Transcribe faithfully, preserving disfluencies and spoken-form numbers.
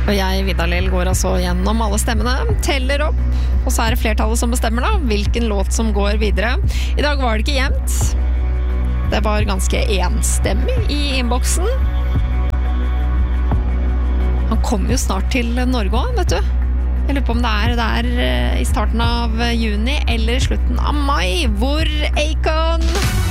Og jeg, Vidar Lill, går altså gjennom alle stemmene, teller opp, og så er det flertallet som bestemmer da, hvilken låt som går videre. I dag var det ikke jevnt. Det var ganske enstemmig i innboksen. Han kommer jo snart til Norge også, vet du. Jeg lurer på om det er der i starten av juni eller i slutten av mai, hvor Akon